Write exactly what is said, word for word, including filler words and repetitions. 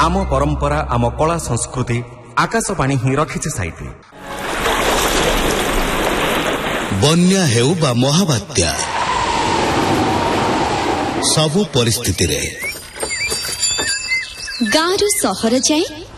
आम परंपरा आम कला संस्कृति आकाशवाणी ही रखिছে साइटे। बन्या हेउ बा महाबात्या सबु परिस्थिति रे गाँव सहर जाए